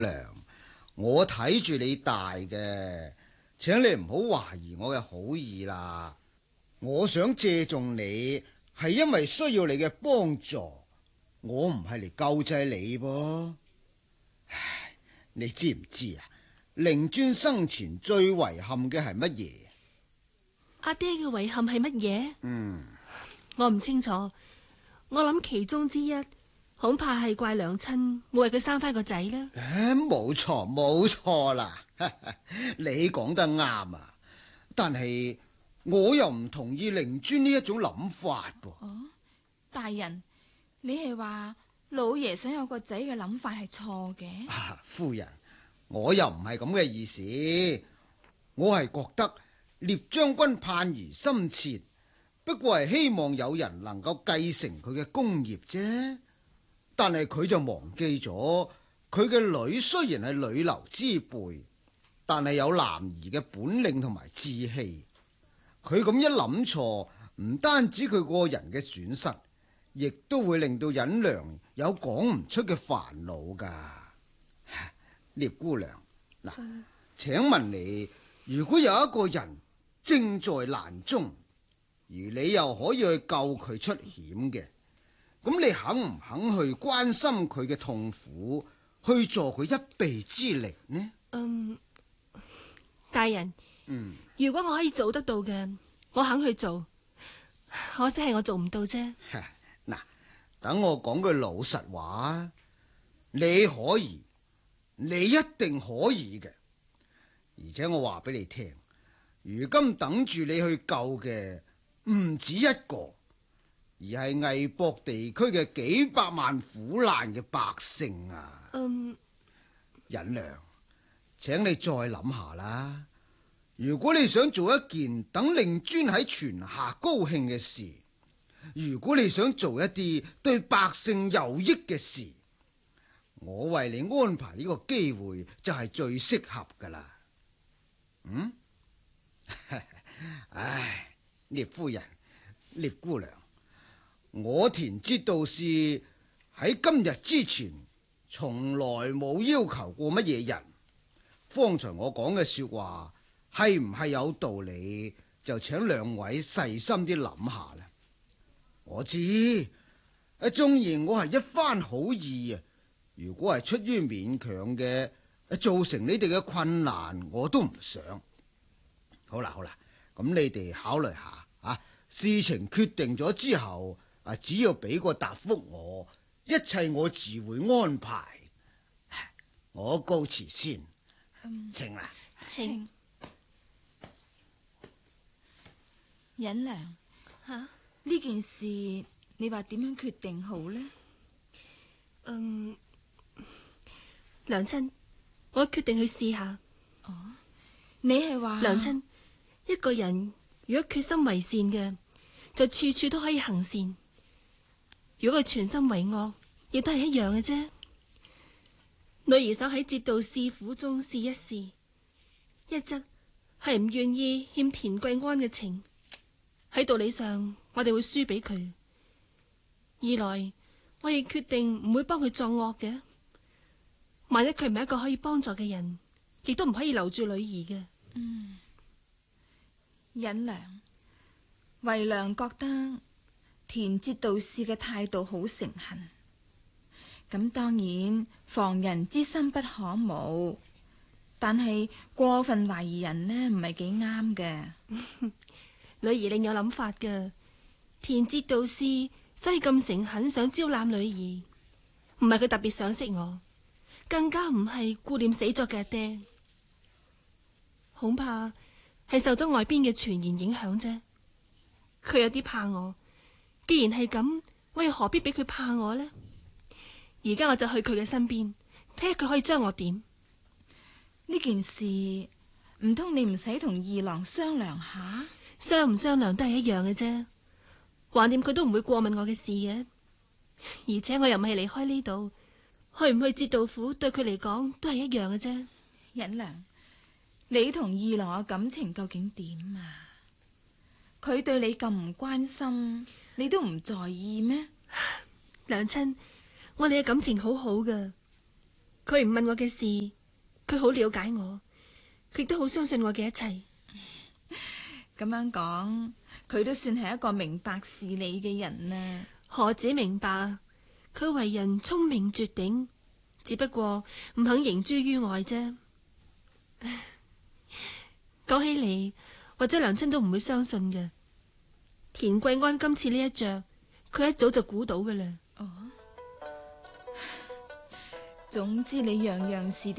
娘，我睇住你大嘅，請你唔好懷疑我嘅好意啦。我想借重你，係因為需要你嘅幫助，我唔係嚟救濟你噃。唉，你知唔知啊？令尊生前最遺憾嘅係乜嘢？ 阿爹嘅遺憾係乜嘢？我唔清楚。我諗其中之一，恐怕係怪娘親冇為佢生翻個仔啦。 冇錯冇錯啦，你講得啱啊！但係我又唔同意令尊呢一種諗法噃。 大人，你係話老爺想有個仔嘅諗法係錯嘅？ 夫人，我又唔係咁嘅意思，我係覺得聶將軍盼兒心切，不過係希望有人能夠繼承佢嘅功業啫。但係佢就忘記咗，佢嘅女雖然係女流之輩，但係有男兒嘅本領同埋志氣。佢咁一諗錯，唔單止佢個人嘅損失，亦都會令到隱娘有講唔出嘅煩惱噶。聶姑娘，嗱，請問你，如果有一個人正在難中，而你又可以去救佢出險嘅，咁你肯唔肯去關心佢嘅痛苦，去助佢一臂之力呢？ 大人，如果我可以做得到嘅，我肯去做。可惜係我做唔到啫。 嗱，等我講句老實話，你可以，你一定可以嘅。而且我話俾你聽，如今等住你去救嘅唔止一個，而係魏博地區嘅幾百萬苦難嘅百姓啊！隱娘，請你再諗下啦。如果你想做一件等令尊喺全下高興嘅事，如果你想做一啲對百姓有益嘅事，我為你安排呢個機會就係最適合噶啦。唉，聶夫人，聶姑娘，我田節度使喺今日之前從來冇要求過乜嘢人。方才我講嘅說話係唔係有道理，就請兩位細心啲諗下啦。我知，縱然我係一番好意啊，如果係出於勉強嘅，造成你哋嘅困難，我都唔想。好啦，咁你哋考慮下啊，事情決定咗之後啊，只要俾個答覆我，一切我自會安排。我告辭先，請啦， 請。 隱娘，呢件事你話點樣決定好呢？ 娘親，我決定去試下。 你係話娘親，一個人如果決心為善嘅，就處處都可以行善；如果佢全心為惡，亦都係一樣嘅啫。女兒想喺節度使府中試一試，一則係唔願意欠田貴安嘅情，喺道理上我哋會輸俾佢；二來我亦決定唔會幫佢作惡嘅。萬一佢唔係一個可以幫助嘅人，亦都唔可以留住女兒嘅。 隱娘，為娘覺得田節度使嘅態度好誠懇，咁當然防人之心不可無，但係過分懷疑人呢，唔係幾啱嘅。 女兒另有諗法嘅。田節度使所以咁誠懇想招攬女兒，唔係佢特別賞識我，更加唔係顧念死咗嘅阿爹，恐怕係受咗外邊嘅傳言影響啫。佢有啲怕我，既然係咁，我又何必俾佢怕我呢？而家我就去佢嘅身邊，睇下佢可以將我點。 呢件事唔通你唔使同二郎商量下？ 商唔商量都係一樣嘅啫，橫掂佢都唔會過問我嘅事嘅。而且我又唔係離開呢度，去唔去節度府對佢嚟講都係一樣嘅啫。 隱娘，你同二郎嘅感情究竟點啊？佢對你咁唔關心，你都唔在意咩？ 娘親，我哋嘅感情好好噶， 佢唔問我嘅事，佢好了解我，佢亦都好相信我嘅一切。 咁樣講，佢都算係一個明白事理嘅人啦。 何止明白啊，佢為人聰明絕頂，只不過唔肯形諸於外啫。講起嚟，或者娘親都唔會相信嘅。田桂安今次呢一着，佢一早就估到㗎啦。 總之你樣樣事